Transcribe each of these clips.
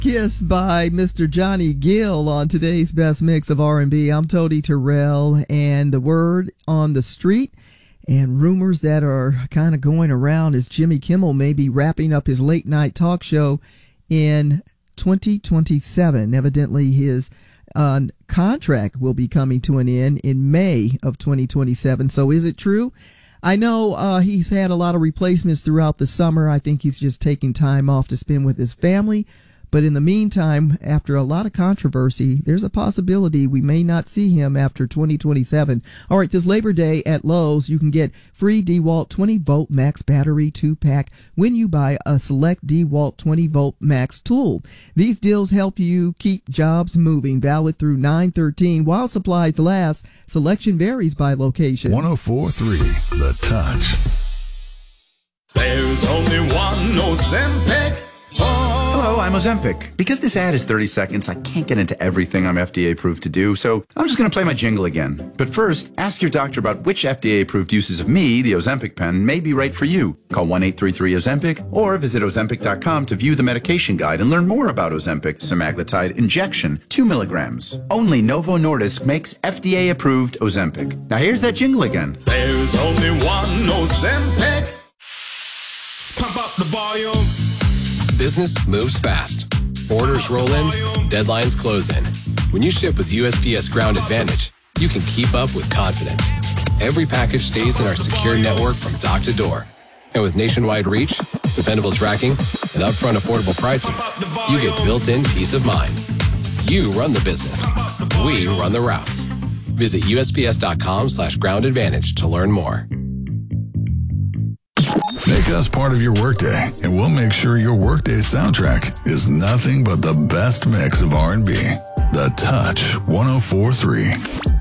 Kiss by Mr. Johnny Gill on today's Best Mix of R&B. I'm Tony Terrell, and the word on the street and rumors that are kind of going around is Jimmy Kimmel may be wrapping up his late night talk show in 2027. Evidently, his contract will be coming to an end in May of 2027. So is it true? I know he's had a lot of replacements throughout the summer. I think he's just taking time off to spend with his family. But in the meantime, after a lot of controversy, there's a possibility we may not see him after 2027. All right, this Labor Day at Lowe's, you can get free DeWalt 20-volt max battery 2-pack when you buy a select DeWalt 20-volt max tool. These deals help you keep jobs moving. Valid through 9/13 while supplies last. Selection varies by location. 104.3 The Touch. There's only one Ozempic. Hello, I'm Ozempic. Because this ad is 30 seconds, I can't get into everything I'm FDA approved to do, so I'm just going to play my jingle again. But first, ask your doctor about which FDA approved uses of me, the Ozempic pen, may be right for you. Call 1-833-OZEMPIC or visit Ozempic.com to view the medication guide and learn more about Ozempic semaglutide injection, 2 milligrams. Only Novo Nordisk makes FDA approved Ozempic. Now here's that jingle again. There's only one Ozempic. Pump up the volume. Business moves fast. Orders roll in, deadlines close in. When you ship with USPS Ground Advantage, you can keep up with confidence. Every package stays in our secure network from dock to door. And with nationwide reach, dependable tracking, and upfront affordable pricing, you get built-in peace of mind. You run the business. We run the routes. Visit USPS.com/Ground Advantage to learn more. Make us part of your workday, and we'll make sure your workday soundtrack is nothing but the best mix of R&B. The Touch 104.3.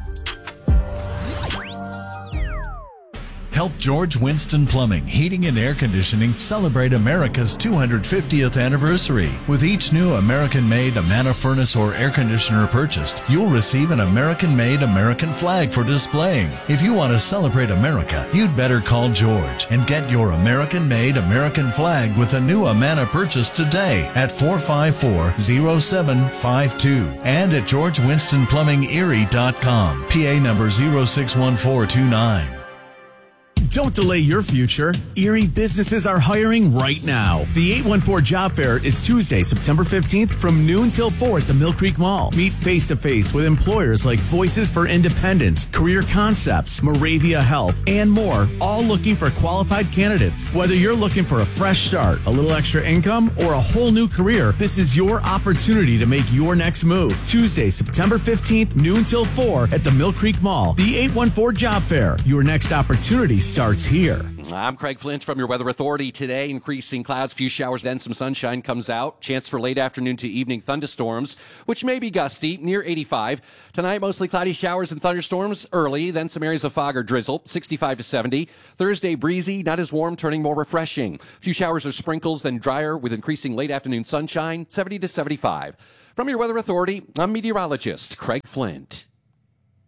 Help George Winston Plumbing, Heating and Air Conditioning celebrate America's 250th anniversary. With each new American-made Amana furnace or air conditioner purchased, you'll receive an American-made American flag for displaying. If you want to celebrate America, you'd better call George and get your American-made American flag with a new Amana purchase today at 454-0752 and at GeorgeWinstonPlumbingErie.com. PA number 061429. Don't delay your future. Erie businesses are hiring right now. The 814 Job Fair is Tuesday, September 15th from noon till 4 at the Mill Creek Mall. Meet face-to-face with employers like Voices for Independence, Career Concepts, Moravia Health, and more, all looking for qualified candidates. Whether you're looking for a fresh start, a little extra income, or a whole new career, this is your opportunity to make your next move. Tuesday, September 15th, noon till 4 at the Mill Creek Mall. The 814 Job Fair. Your next opportunity starts here. I'm Craig Flint from your Weather Authority. Today, increasing clouds, few showers, then some sunshine comes out. Chance for late afternoon to evening thunderstorms, which may be gusty, near 85. Tonight, mostly cloudy showers and thunderstorms early, then some areas of fog or drizzle, 65 to 70. Thursday, breezy, not as warm, turning more refreshing. Few showers or sprinkles, then drier with increasing late afternoon sunshine, 70 to 75. From your Weather Authority, I'm meteorologist Craig Flint.